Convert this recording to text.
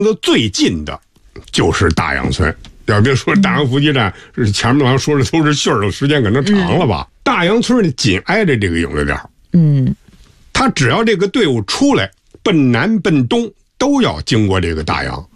那最近的就是大杨村。要别说大杨伏击战，前面好像说的都是信儿的时间可能长了吧。大杨村呢紧挨着这个影子店。他只要这个队伍出来，奔南奔东都要经过这个大杨。